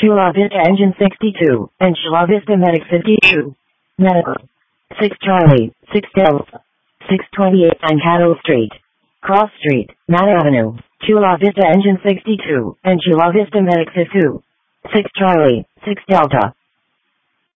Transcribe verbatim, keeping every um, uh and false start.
Chula Vista Engine sixty-two, and Chula Vista Medic fifty-two. Medical. six Charlie, six Delta. six twenty-eight Mankato Street. Cross Street, Matt Avenue. Chula Vista Engine sixty-two, and Chula Vista Medic fifty-two. six Charlie, six Delta.